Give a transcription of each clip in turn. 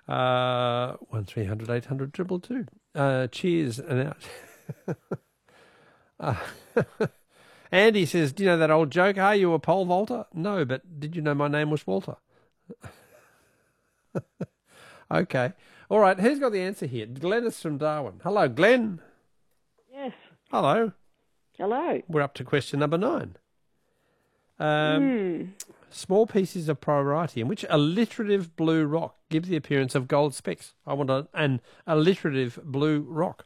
1300 800 222. Cheers and out. Andy says, do you know that old joke? Are you a pole vaulter? No, but did you know my name was Walter? Okay. All right, who's got the answer here? Glennis from Darwin. Hello, Glenn. Yes. Hello. Hello. We're up to question number 9. Small pieces of priority in which alliterative blue rock gives the appearance of gold specks. I want an alliterative blue rock.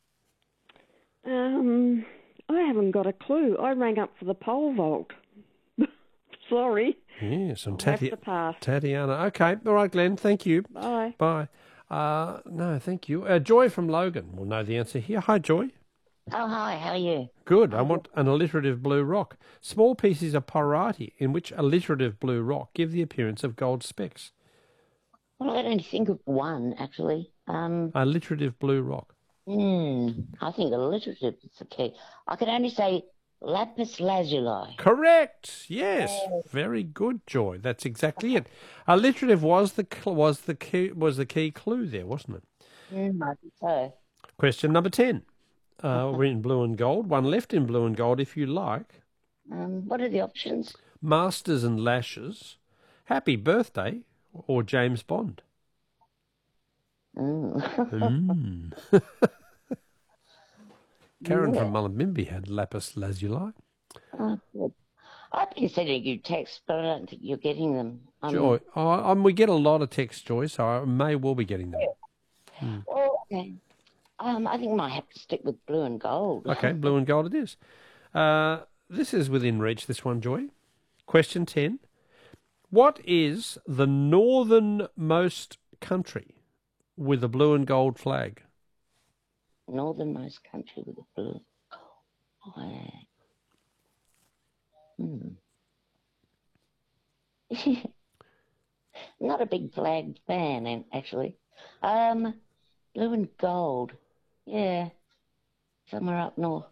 I haven't got a clue. I rang up for the pole vault. Sorry. Yes, and I'll have to pass. Tatiana. Okay, all right, Glenn. Thank you. Bye. Bye. No, thank you. Joy from Logan will know the answer here. Hi, Joy. Oh, hi, how are you? Good. I want an alliterative blue rock. Small pieces of priority in which alliterative blue rock give the appearance of gold specks. Well, I can only think of one, actually. Alliterative blue rock. I think alliterative is the key. I can only say lapis lazuli. Correct. Yes. Very good, Joy. That's exactly it. Alliterative was the key clue there, wasn't it? I think so. Question number 10. We're in blue and gold. One left in blue and gold, if you like. What are the options? Masters and Lashes, Happy Birthday, or James Bond. Karen from Mullumbimby had lapis lazuli. I've been sending you texts, but I don't think you're getting them. Joy, we get a lot of texts, Joy, so I may well be getting them. Well, okay. I think I might have to stick with blue and gold. Okay, blue and gold it is. This is within reach, this one, Joy. Question 10. What is the northernmost country with a blue and gold flag? Northernmost country with a blue and gold flag. Not a big flag fan, actually. Blue and gold. Yeah, somewhere up north.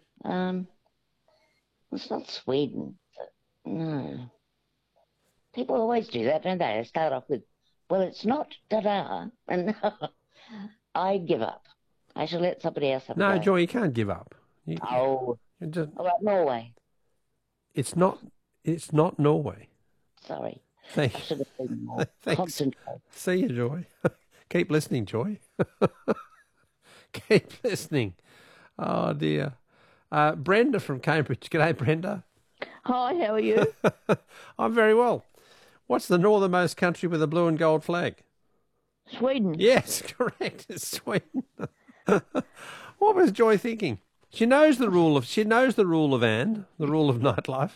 It's not Sweden. No. People always do that, don't they? They start off with, well, it's not da-da, and I give up. I shall let somebody else have a No, go. Joy, you can't give up. All right, Norway. It's not Norway. Sorry. Thank I should have been more Thanks. concentrated. See you, Joy. Keep listening, Joy. Keep listening. Oh, dear. Brenda from Cambridge. G'day, Brenda. Hi, how are you? I'm very well. What's the northernmost country with a blue and gold flag? Sweden. Yes, correct. It's Sweden. What was Joy thinking? She knows the rule of Anne, the rule of nightlife.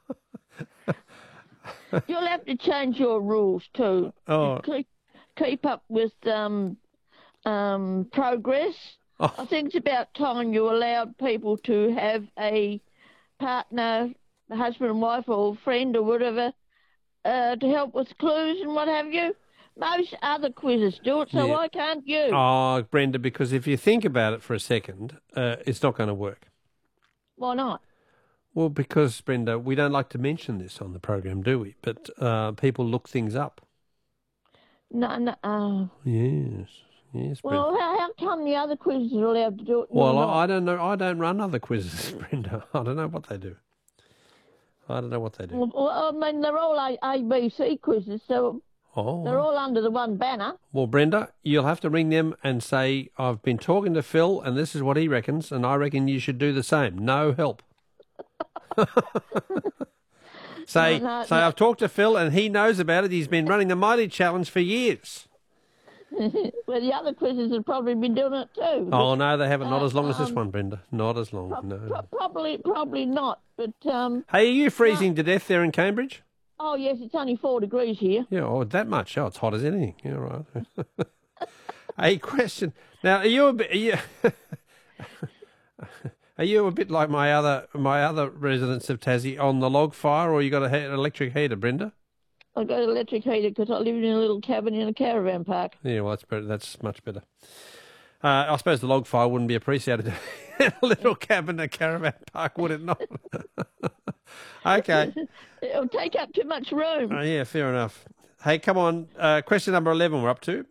You'll have to change your rules too. Oh. Keep up with progress. Oh. I think it's about time you allowed people to have a partner, husband and wife or friend or whatever, to help with clues and what have you. Most other quizzes do it, so Yeah. why can't you? Oh, Brenda, because if you think about it for a second, it's not going to work. Why not? Well, because, Brenda, we don't like to mention this on the program, do we? But people look things up. No. Yes, Brenda. Well, how come the other quizzes are allowed to do it? Well, I don't know. I don't run other quizzes, Brenda. I don't know what they do. Well, I mean, they're all ABC quizzes, so they're all under the one banner. Well, Brenda, you'll have to ring them and say, I've been talking to Phil and this is what he reckons, and I reckon you should do the same. No help. Say, I've talked to Phil and he knows about it. He's been running the Mighty Challenge for years. Well, the other quizzes have probably been doing it too. Oh, no, they haven't. Not as long as this one, Brenda. Not as long, no. Probably not, but... Hey, are you freezing to death there in Cambridge? Oh, yes, it's only 4 degrees here. Yeah, that much. Oh, it's hot as anything. Yeah, right. Hey, question. Now, are you a bit like my other residents of Tassie on the log fire, or you got an electric heater, Brenda? I got an electric heater because I live in a little cabin in a caravan park. Yeah, well, that's better. That's much better. I suppose the log fire wouldn't be appreciated in a little cabin in a caravan park, would it not? Okay. It'll take up too much room. Yeah, fair enough. Hey, come on. Question number 11 we're up to.